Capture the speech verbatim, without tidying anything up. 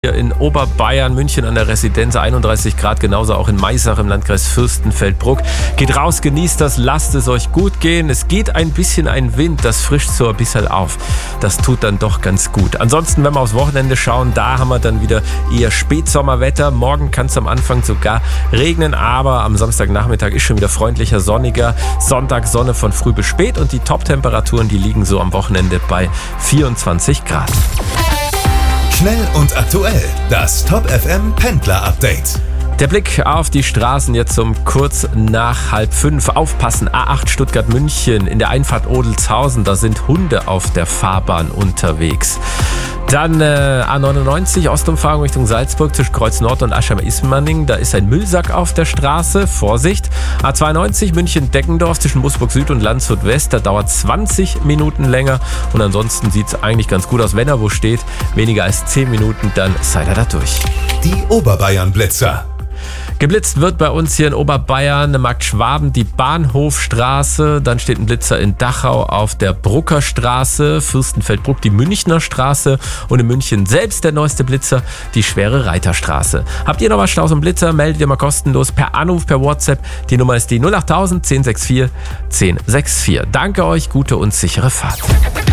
Hier in Oberbayern, München an der Residenz, einunddreißig Grad, genauso auch in Maisach im Landkreis Fürstenfeldbruck. Geht raus, genießt das, lasst es euch gut gehen. Es geht ein bisschen ein Wind, das frischt so ein bisschen auf. Das tut dann doch ganz gut. Ansonsten, wenn wir aufs Wochenende schauen, da haben wir dann wieder eher Spätsommerwetter. Morgen kann es am Anfang sogar regnen, aber am Samstagnachmittag ist schon wieder freundlicher, sonniger. Sonntag Sonne von früh bis spät und die Top-Temperaturen, die liegen so am Wochenende bei vierundzwanzig Grad. Schnell und aktuell, das Top F M Pendler Update. Der Blick auf die Straßen jetzt um kurz nach halb fünf. Aufpassen, A acht Stuttgart-München in der Einfahrt Odelshausen, da sind Hunde auf der Fahrbahn unterwegs. Dann äh, A neunundneunzig, Ostumfahrung Richtung Salzburg zwischen Kreuz Nord und Aschheim-Ismaning. Da ist ein Müllsack auf der Straße. Vorsicht. A zweiundneunzig, München-Deckendorf zwischen Busburg Süd und Landshut West. Da dauert zwanzig Minuten länger. Und ansonsten sieht es eigentlich ganz gut aus, wenn er wo steht. Weniger als zehn Minuten, dann seid ihr da durch. Die Oberbayern-Blitzer. Geblitzt wird bei uns hier in Oberbayern, Markt Schwaben, die Bahnhofstraße. Dann steht ein Blitzer in Dachau auf der Bruckerstraße, Fürstenfeldbruck, die Münchner Straße. Und in München selbst der neueste Blitzer, die Schwere Reiterstraße. Habt ihr noch was Staus und Blitzer? Meldet ihr mal kostenlos per Anruf, per WhatsApp. Die Nummer ist die null acht null null null eins sechs vier eins null sechs vier. Danke euch, gute und sichere Fahrt.